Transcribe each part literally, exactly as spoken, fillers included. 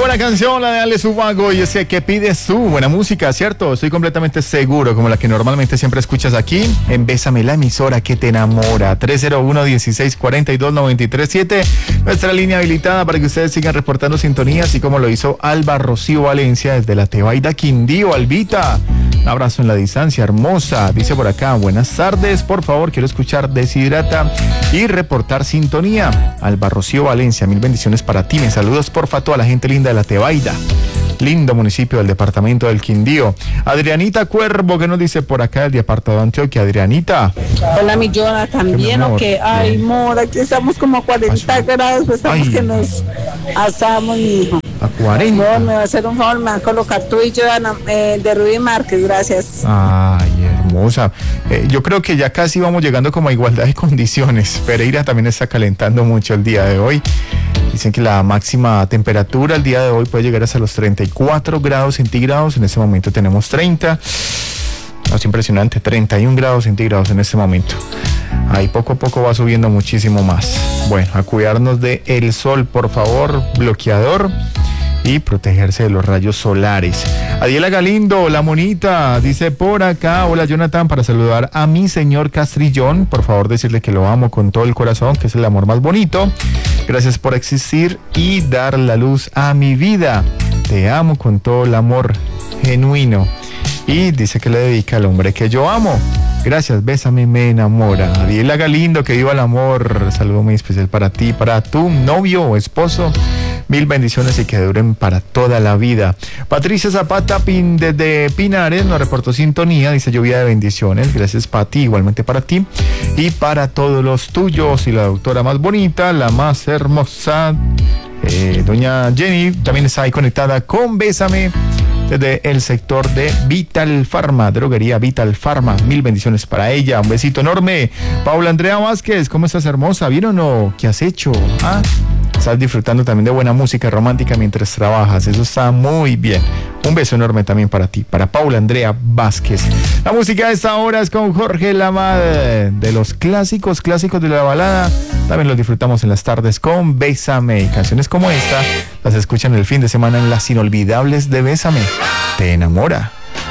buena canción la de Ale Subago, y es que, ¿qué pides tú? Buena música, ¿cierto? Estoy completamente seguro, como la que normalmente siempre escuchas aquí en Bésame, la emisora que te enamora. tres cero uno, dieciséis cuarenta y dos, noventa y tres siete, nuestra línea habilitada para que ustedes sigan reportando sintonía, así como lo hizo Alba Rocío Valencia desde la Tebaida Quindío. Albita, un abrazo en la distancia, hermosa. Dice por acá, buenas tardes, por favor, quiero escuchar Deshidrata y reportar sintonía. Alba Rocío Valencia, mil bendiciones para ti. Me saludos porfa a toda la gente linda de la Tebaida, lindo municipio del departamento del Quindío. Adrianita Cuervo, que nos dice por acá el departamento de Antioquia. Adrianita. Hola, mi Jonah, también, o que, ay, mora, aquí estamos como a cuarenta grados, pues estamos ay. que nos asamos, mi hijo. A cuarenta. No, me va a hacer un favor, me va a colocar tú y Jonah eh, de Rudy Márquez, gracias. Ay, hermosa. Eh, yo creo que ya casi vamos llegando como a igualdad de condiciones. Pereira también está calentando mucho el día de hoy. Dicen que la máxima temperatura el día de hoy puede llegar hasta los treinta y cuatro grados centígrados. En este momento tenemos treinta. No, es impresionante, treinta y un grados centígrados en este momento. Ahí poco a poco va subiendo muchísimo más. Bueno, a cuidarnos del sol, por favor, bloqueador, y protegerse de los rayos solares. Adiela Galindo, la monita, dice por acá, hola Jonathan, para saludar a mi señor Castrillón, por favor decirle que lo amo con todo el corazón, que es el amor más bonito. Gracias por existir y dar la luz a mi vida. Te amo con todo el amor genuino. Y dice que le dedica al hombre que yo amo. Gracias, bésame, me enamora. Adiela Galindo, que viva el amor. Saludo muy especial para ti, para tu novio o esposo. Mil bendiciones y que duren para toda la vida. Patricia Zapata Pin, desde Pinares nos reportó sintonía. Dice lluvia de bendiciones. Gracias, Pati, igualmente para ti y para todos los tuyos. Y la doctora más bonita, la más hermosa, eh, doña Jenny, también está ahí conectada con Bésame desde el sector de Vital Pharma, droguería Vital Pharma. Mil bendiciones para ella, un besito enorme. Paula Andrea Vázquez, ¿cómo estás, hermosa? ¿Bien o no? ¿Qué has hecho? ¿Ah? Estás disfrutando también de buena música romántica mientras trabajas, eso está muy bien. Un beso enorme también para ti, para Paula Andrea Vázquez. La música de esta hora es con Jorge Lamadrid, de los clásicos, clásicos de la balada. También los disfrutamos en las tardes con Bésame. Y canciones como esta las escuchan el fin de semana en las inolvidables de Bésame. Te enamora.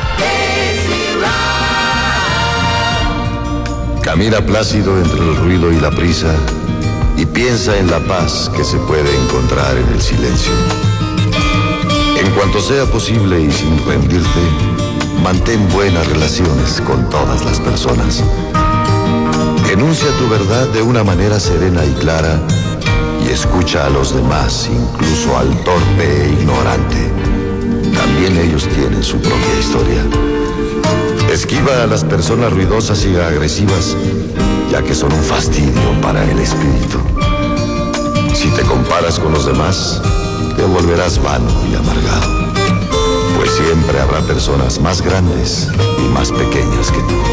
Camina plácido entre el ruido y la prisa y piensa en la paz que se puede encontrar en el silencio. En cuanto sea posible y sin rendirte, mantén buenas relaciones con todas las personas. Enuncia tu verdad de una manera serena y clara y escucha a los demás, incluso al torpe e ignorante. También ellos tienen su propia historia. Esquiva a las personas ruidosas y agresivas, ya que son un fastidio para el espíritu. Si te comparas con los demás, te volverás vano y amargado, pues siempre habrá personas más grandes y más pequeñas que tú.